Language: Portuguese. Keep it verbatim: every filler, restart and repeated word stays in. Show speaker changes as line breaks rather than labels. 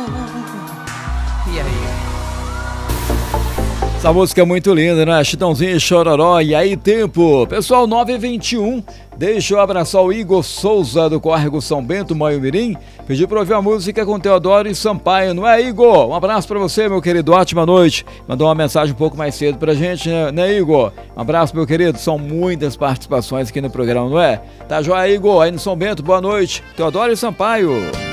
E aí?
Essa música é muito linda, né? Chitãozinho e Chororó. E aí, tempo? Pessoal, nove e vinte e um. Deixa eu abraçar o Igor Souza, do Córrego São Bento, Maio-Mirim. Pediu pra ouvir a música com Teodoro e Sampaio, não é, Igor? Um abraço pra você, meu querido. Ótima noite. Mandou uma mensagem um pouco mais cedo pra gente, né, né, Igor? Um abraço, meu querido. São muitas participações aqui no programa, não é? Tá joia, Igor? Aí no São Bento, boa noite. Teodoro e Sampaio.